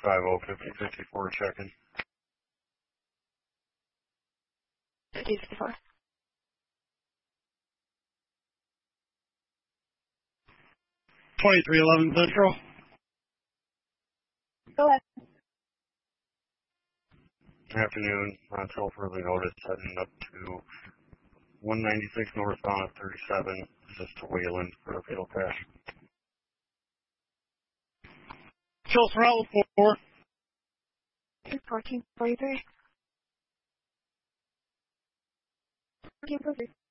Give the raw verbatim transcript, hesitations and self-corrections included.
five oh fifty fifty-four checking. fifty fifty-four. twenty-three eleven Central. Go ahead. Afternoon, until further notice, heading up to one ninety-six northbound at thirty-seven, just to Wayland for a fatal crash. Chill throttle four. fourteen forty-three. fourteen forty-three.